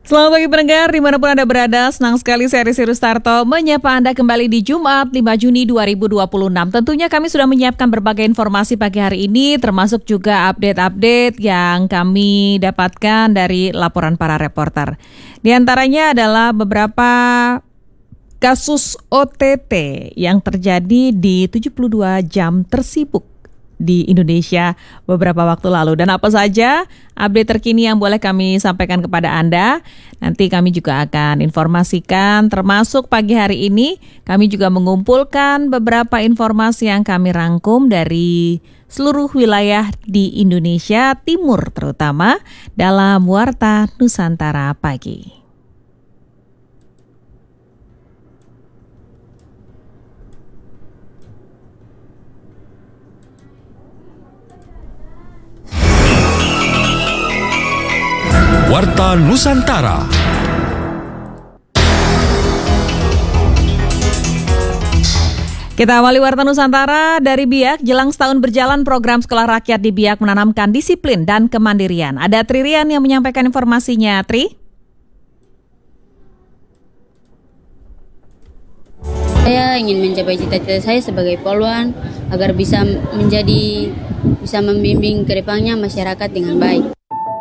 Selamat pagi pendengar, dimanapun Anda berada, senang sekali saya Risi Rustarto menyapa Anda kembali di Jumat 5 Juni 2026. Tentunya kami sudah menyiapkan berbagai informasi pagi hari ini, termasuk juga update-update yang kami dapatkan dari laporan para reporter. Di antaranya adalah beberapa kasus OTT yang terjadi di 72 jam tersibuk di Indonesia beberapa waktu lalu. Dan apa saja update terkini yang boleh kami sampaikan kepada Anda. Nanti kami juga akan informasikan, termasuk pagi hari ini kami juga mengumpulkan beberapa informasi yang kami rangkum dari seluruh wilayah di Indonesia Timur, terutama dalam Warta Nusantara Pagi. Warta Nusantara. Kita awali Warta Nusantara dari Biak. Jelang setahun berjalan, program sekolah rakyat di Biak menanamkan disiplin dan kemandirian. Ada Tririan yang menyampaikan informasinya. Tri? Saya ingin mencapai cita-cita saya sebagai poluan agar bisa membimbing ke depannya masyarakat dengan baik.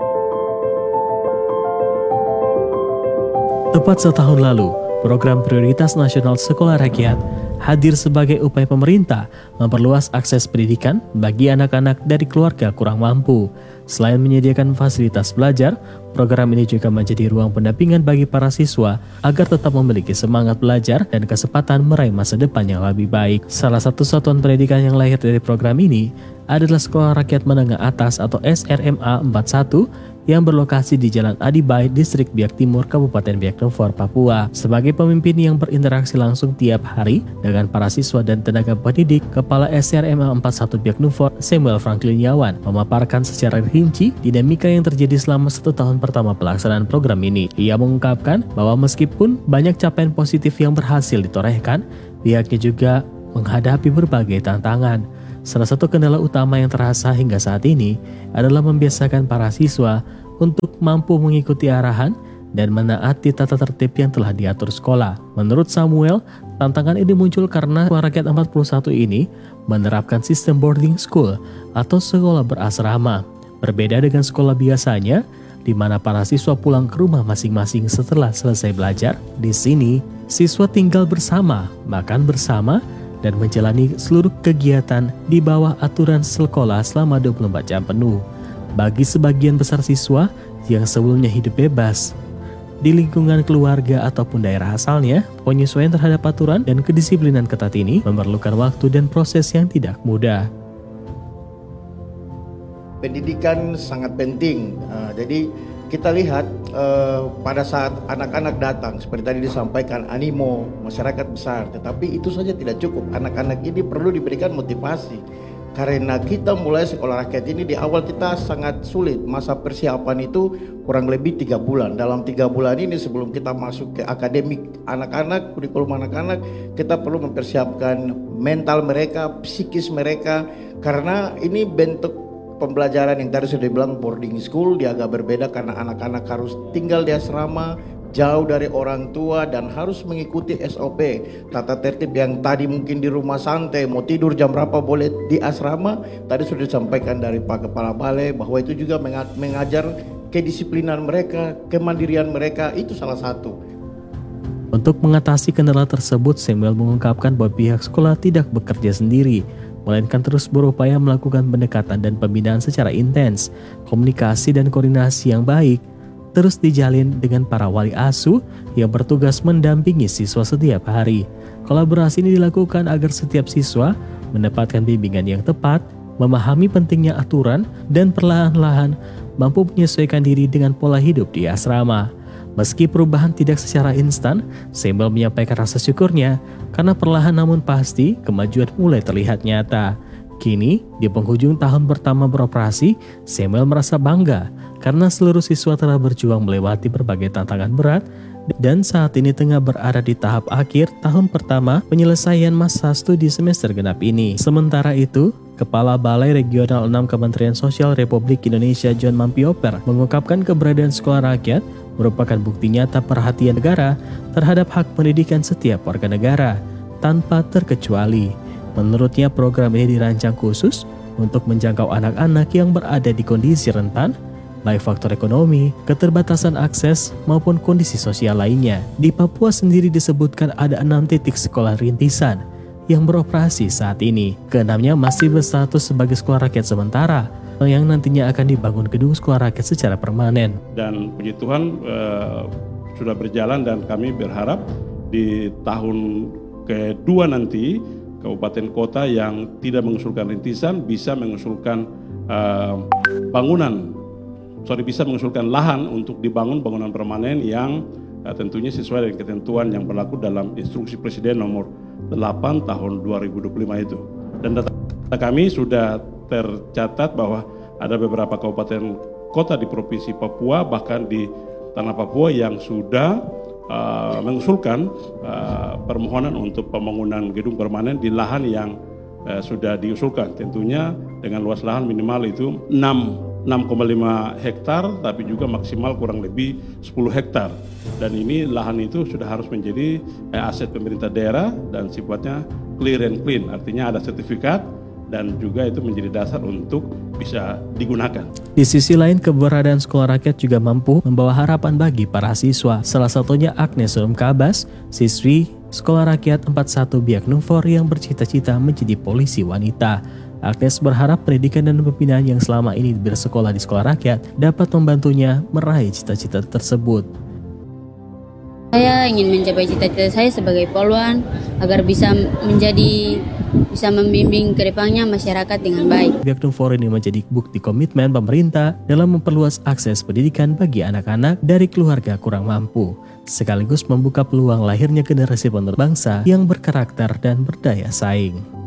Tepat setahun lalu, program prioritas nasional sekolah rakyat hadir sebagai upaya pemerintah memperluas akses pendidikan bagi anak-anak dari keluarga kurang mampu. Selain menyediakan fasilitas belajar, program ini juga menjadi ruang pendampingan bagi para siswa agar tetap memiliki semangat belajar dan kesempatan meraih masa depan yang lebih baik. Salah satu satuan pendidikan yang lahir dari program ini adalah Sekolah Rakyat Menengah Atas atau SRMA 41 yang berlokasi di Jalan Adibai, Distrik Biak Timur, Kabupaten Biak Numfor, Papua. Sebagai pemimpin yang berinteraksi langsung tiap hari dengan para siswa dan tenaga pendidik, Kepala SRMA 41 Biak Numfor, Samuel Franklin Yawan, memaparkan secara rinci dinamika yang terjadi selama 1 tahun pertama pelaksanaan program ini. Ia mengungkapkan bahwa meskipun banyak capaian positif yang berhasil ditorehkan, pihaknya juga menghadapi berbagai tantangan. Salah satu kendala utama yang terasa hingga saat ini adalah membiasakan para siswa untuk mampu mengikuti arahan dan menaati tata tertib yang telah diatur sekolah. Menurut Samuel, tantangan ini muncul karena Sekolah Rakyat 41 ini menerapkan sistem boarding school atau sekolah berasrama. Berbeda dengan sekolah biasanya, di mana para siswa pulang ke rumah masing-masing setelah selesai belajar. Di sini, siswa tinggal bersama, makan bersama, dan menjalani seluruh kegiatan di bawah aturan sekolah selama 24 jam penuh. Bagi sebagian besar siswa yang sebelumnya hidup bebas di lingkungan keluarga ataupun daerah asalnya, penyesuaian terhadap aturan dan kedisiplinan ketat ini memerlukan waktu dan proses yang tidak mudah. Pendidikan sangat penting. Jadi kita lihat pada saat anak-anak datang, seperti tadi disampaikan, animo masyarakat besar, tetapi itu saja tidak cukup. Anak-anak ini perlu diberikan motivasi, karena kita mulai sekolah rakyat ini di awal kita sangat sulit. Masa persiapan itu kurang lebih 3 bulan. Dalam 3 bulan ini sebelum kita masuk ke akademik anak-anak, kurikulum anak-anak, kita perlu mempersiapkan mental mereka, psikis mereka, karena ini bentuk pembelajaran yang tadi sudah dibilang boarding school. Dia agak berbeda karena anak-anak harus tinggal di asrama, jauh dari orang tua, dan harus mengikuti SOP, tata tertib yang tadi mungkin di rumah santai, mau tidur jam berapa boleh di asrama. Tadi sudah disampaikan dari Pak Kepala Balai bahwa itu juga mengajar kedisiplinan mereka, kemandirian mereka, itu salah satu. Untuk mengatasi kendala tersebut, Samuel mengungkapkan bahwa pihak sekolah tidak bekerja sendiri, melainkan terus berupaya melakukan pendekatan dan pembinaan secara intens. Komunikasi dan koordinasi yang baik terus dijalin dengan para wali asuh yang bertugas mendampingi siswa setiap hari. Kolaborasi ini dilakukan agar setiap siswa mendapatkan bimbingan yang tepat, memahami pentingnya aturan, dan perlahan-lahan mampu menyesuaikan diri dengan pola hidup di asrama. Meski perubahan tidak secara instan, Samuel menyampaikan rasa syukurnya karena perlahan namun pasti kemajuan mulai terlihat nyata. Kini, di penghujung tahun pertama beroperasi, Samuel merasa bangga karena seluruh siswa telah berjuang melewati berbagai tantangan berat dan saat ini tengah berada di tahap akhir tahun pertama penyelesaian masa studi semester genap ini. Sementara itu, Kepala Balai Regional 6 Kementerian Sosial Republik Indonesia John Mampioper mengungkapkan keberadaan sekolah rakyat merupakan bukti nyata perhatian negara terhadap hak pendidikan setiap warga negara, tanpa terkecuali. Menurutnya, program ini dirancang khusus untuk menjangkau anak-anak yang berada di kondisi rentan, baik faktor ekonomi, keterbatasan akses, maupun kondisi sosial lainnya. Di Papua sendiri disebutkan ada 6 titik sekolah rintisan yang beroperasi saat ini. Keenamnya masih berstatus sebagai sekolah rakyat sementara, yang nantinya akan dibangun gedung sekolah rakyat secara permanen. Dan puji Tuhan sudah berjalan, dan kami berharap di tahun kedua nanti kabupaten kota yang tidak mengusulkan rintisan bisa mengusulkan bisa mengusulkan lahan untuk dibangun bangunan permanen yang tentunya sesuai dengan ketentuan yang berlaku dalam instruksi Presiden nomor 8 tahun 2025 itu. Dan data kami sudah tercatat bahwa ada beberapa kabupaten kota di Provinsi Papua, bahkan di tanah Papua, yang sudah mengusulkan permohonan untuk pembangunan gedung permanen di lahan yang sudah diusulkan. Tentunya dengan luas lahan minimal itu 6,5 hektar, tapi juga maksimal kurang lebih 10 hektar. Dan ini lahan itu sudah harus menjadi aset pemerintah daerah dan sifatnya clear and clean, artinya ada sertifikat dan juga itu menjadi dasar untuk bisa digunakan. Di sisi lain, keberadaan sekolah rakyat juga mampu membawa harapan bagi para siswa. Salah satunya Agnes Rumkabas, siswi Sekolah Rakyat 41 Biak Numfor yang bercita-cita menjadi polisi wanita. Agnes berharap pendidikan dan pembinaan yang selama ini bersekolah di sekolah rakyat dapat membantunya meraih cita-cita tersebut. Saya ingin mencapai cita-cita saya sebagai poluan agar bisa membimbing ke depannya masyarakat dengan baik. Biak Numfor ini menjadi bukti komitmen pemerintah dalam memperluas akses pendidikan bagi anak-anak dari keluarga kurang mampu, sekaligus membuka peluang lahirnya generasi penerus bangsa yang berkarakter dan berdaya saing.